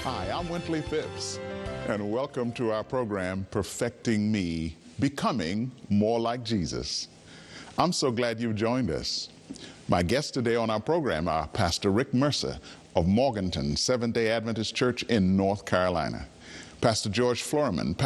Hi, I'm Wintley Phipps, and welcome to our program, Perfecting Me, Becoming More Like Jesus. I'm so glad you've joined us. My guests today on our program are Pastor Rick Mercer of Morganton Seventh-day Adventist Church in North Carolina, Pastor George Floorman,